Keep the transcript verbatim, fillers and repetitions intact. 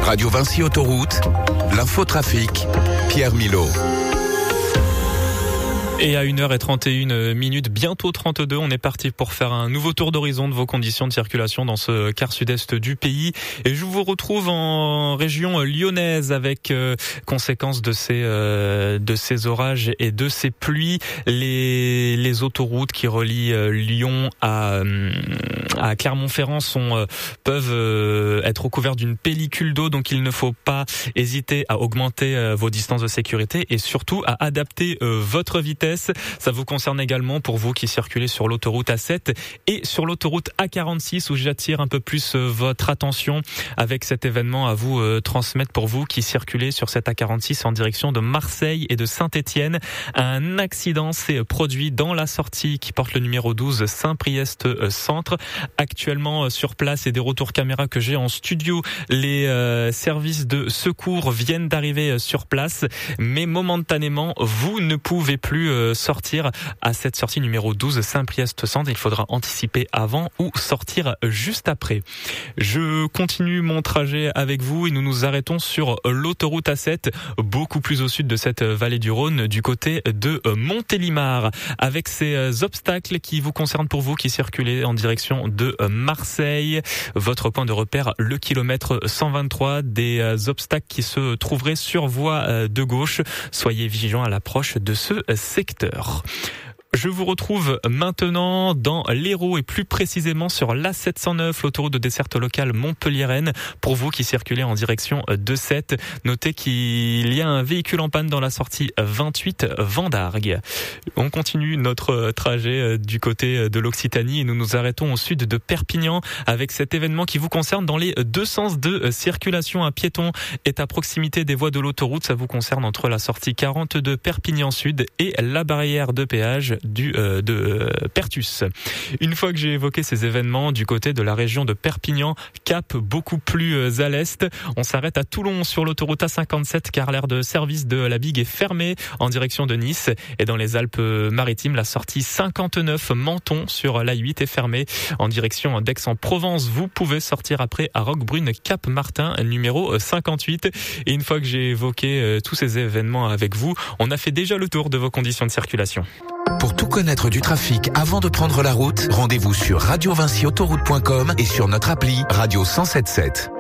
Radio Vinci Autoroute, l'infotrafic, Pierre Milot. Et à une heure trente et une minutes, bientôt trente-deux, on est parti pour faire un nouveau tour d'horizon de vos conditions de circulation dans ce quart sud-est du pays. Et je vous retrouve en région lyonnaise avec euh, conséquence de ces euh, de ces orages et de ces pluies. Les les autoroutes qui relient euh, Lyon à euh, à Clermont-Ferrand sont euh, peuvent euh, être recouvertes d'une pellicule d'eau, donc il ne faut pas hésiter à augmenter euh, vos distances de sécurité et surtout à adapter euh, votre vitesse. Ça vous concerne également pour vous qui circulez sur l'autoroute A sept et sur l'autoroute A quarante-six où j'attire un peu plus votre attention avec cet événement à vous euh, transmettre pour vous qui circulez sur cette A quarante-six en direction de Marseille et de Saint-Étienne. Un accident s'est produit dans la sortie qui porte le numéro douze Saint-Priest Centre. Actuellement euh, sur place et des retours caméra que j'ai en studio, les euh, services de secours viennent d'arriver sur place, mais momentanément vous ne pouvez plus euh, sortir à cette sortie numéro douze Saint-Priest Centre. Il faudra anticiper avant ou sortir juste après. Je continue mon trajet avec vous et nous nous arrêtons sur l'autoroute A sept, beaucoup plus au sud de cette vallée du Rhône, du côté de Montélimar, avec ces obstacles qui vous concernent pour vous qui circulez en direction de Marseille. Votre point de repère, le kilomètre cent vingt-trois, des obstacles qui se trouveraient sur voie de gauche. Soyez vigilants à l'approche de ce secteur. Je vous retrouve maintenant dans l'Hérault et plus précisément sur l'A sept cent neuf, l'autoroute de desserte locale Montpellier-Rennes. Pour vous qui circulez en direction de Sète, notez qu'il y a un véhicule en panne dans la sortie vingt-huit Vendargues. On continue notre trajet du côté de l'Occitanie et nous nous arrêtons au sud de Perpignan avec cet événement qui vous concerne dans les deux sens de circulation. Un piéton est à proximité des voies de l'autoroute. Ça vous concerne entre la sortie quarante-deux Perpignan Sud et la barrière de péage du euh, de euh, Pertus. Une fois que j'ai évoqué ces événements du côté de la région de Perpignan, cap beaucoup plus euh, à l'est, on s'arrête à Toulon sur l'autoroute A cinquante-sept car l'aire de service de la Bigue est fermée en direction de Nice, et dans les Alpes-Maritimes, la sortie cinquante-neuf Menton sur l'A huit est fermée en direction d'Aix-en-Provence. Vous pouvez sortir après à Roquebrune Cap Martin numéro cinquante-huit. Et une fois que j'ai évoqué euh, tous ces événements avec vous, on a fait déjà le tour de vos conditions de circulation. Pour tout connaître du trafic avant de prendre la route, rendez-vous sur radio vinci autoroute point com et sur notre appli Radio cent soixante-dix-sept.